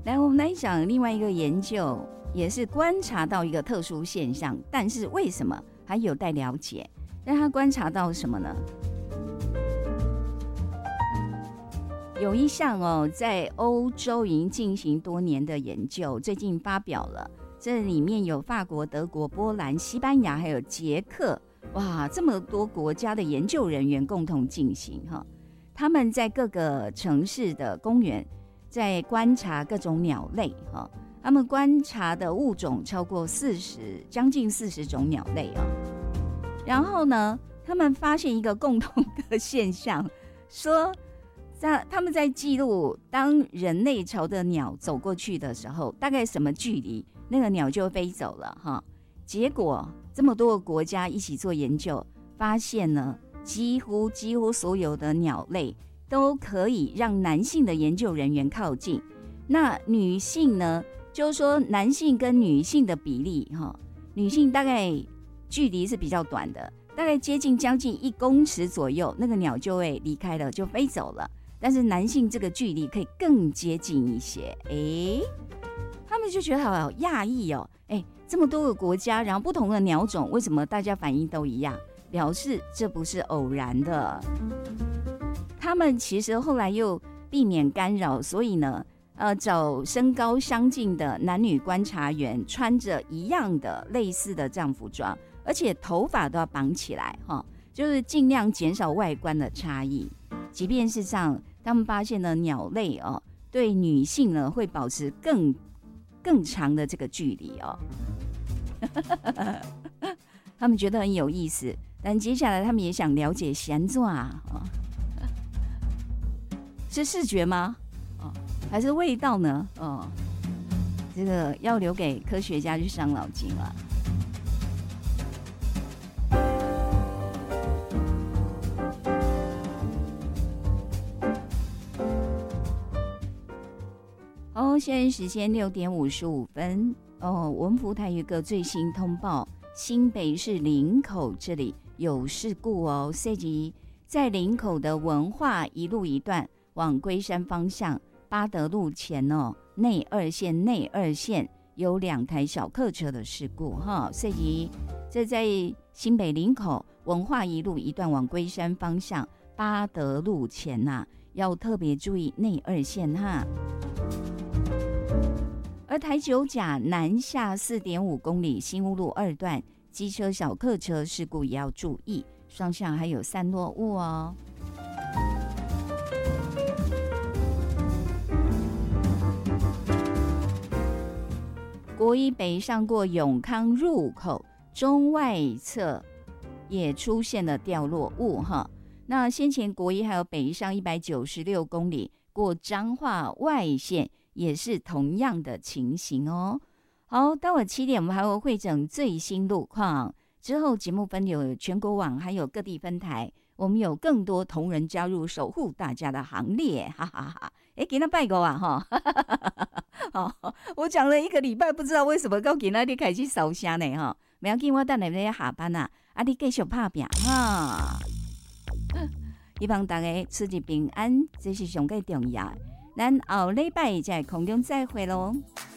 来，我们来讲另外一个研究，也是观察到一个特殊现象，但是为什么还有待了解。让他观察到什么呢？有一项在欧洲已经进行多年的研究，最近发表了。这里面有法国、德国、波兰、西班牙还有捷克，哇，这么多国家的研究人员共同进行哈。他们在各个城市的公园在观察各种鸟类哈，他们观察的物种超过将近40种鸟类啊。然后呢，他们发现一个共同的现象，说他们在记录当人类朝着鸟走过去的时候，大概什么距离，那个鸟就飞走了哈。结果这么多个国家一起做研究，发现呢，几乎所有的鸟类都可以让男性的研究人员靠近。那女性呢，就是说男性跟女性的比例哈，女性大概距离是比较短的，大概将近1公尺左右，那个鸟就会离开了，就飞走了。但是男性这个距离可以更接近一些，他们就觉得好讶异哦，这么多个国家，然后不同的鸟种，为什么大家反应都一样？表示这不是偶然的。他们其实后来又避免干扰，所以呢，找身高相近的男女观察员，穿着一样的类似的这样服装，而且头发都要绑起来哈，就是尽量减少外观的差异。即便是这样，他们发现呢，鸟类对女性呢会保持更长的这个距离他们觉得很有意思，但接下来他们也想了解是怎样是视觉吗？还是味道呢？这个要留给科学家去伤脑筋了。现在时间6点55分。文福台有个最新通报，新北市林口这里有事故涉及在林口的文化一路一段往龟山方向八德路前内二线有2台小客车的事故涉及这在新北林口文化一路一段往龟山方向八德路前要特别注意内二线哈。而台九甲南下4.5公里新屋路2段机车小客车事故也要注意，双向还有散落物国一北上过永康入口中外侧也出现了掉落物哈。那先前国一还有北上196公里过彰化外线也是同样的情形好，到了7点我们还会汇整最新路况，之后节目分有全国网还有各地分台，我们有更多同仁加入守护大家的行列，哈哈哈！今天拜过我讲了1个礼拜，不知道为什么到今天你开始烧声呢不要紧，我等下要下班你继续打拼希望大家出入平安，这是上最重要的。咱后礼拜在空中再会咯。